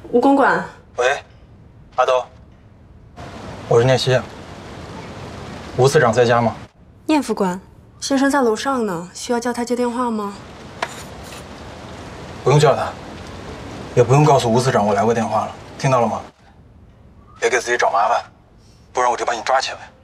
吴公馆， 喂，阿斗，我是聂西。吴司长在家吗？ 聂副官，先生在楼上呢，需要叫他接电话吗？ 不用叫他，也不用告诉吴司长我来过电话了，听到了吗？别给自己找麻烦，不然我就把你抓起来。